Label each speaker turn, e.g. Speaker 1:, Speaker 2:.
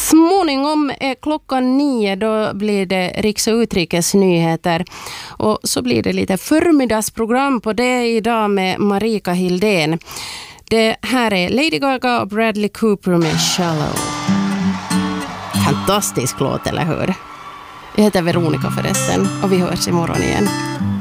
Speaker 1: Småningom är klockan 9, då blir det riks- och utrikesnyheter. Och så blir det lite förmiddagsprogram på det idag med Marika Hildén. Det här är Lady Gaga och Bradley Cooper med Shallow. Fantastisk låt, eller hur? Jag heter Veronica förresten och vi hörs imorgon igen.